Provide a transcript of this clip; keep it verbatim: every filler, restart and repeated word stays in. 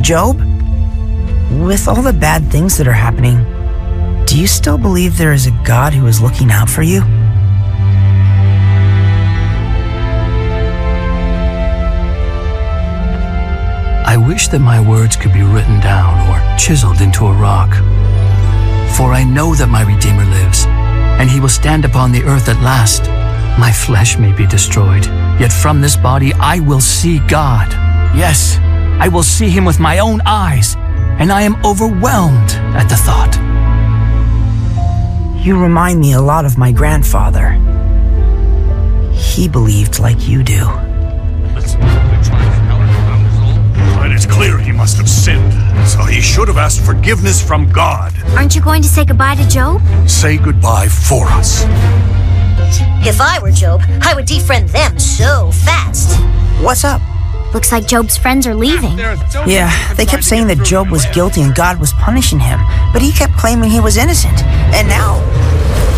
Job, with all the bad things that are happening, do you still believe there is a God who is looking out for you? I wish that my words could be written down or chiseled into a rock. For I know that my Redeemer lives, and he will stand upon the earth at last. My flesh may be destroyed, yet from this body I will see God. Yes, I will see him with my own eyes, and I am overwhelmed at the thought. You remind me a lot of my grandfather. He believed like you do. But it's clear he must have sinned, so he should have asked forgiveness from God. Aren't you going to say goodbye to Job? Say goodbye for us. If I were Job, I would defriend them so fast. What's up? Looks like Job's friends are leaving. Yeah, they kept saying that Job was guilty and God was punishing him, but he kept claiming he was innocent. And now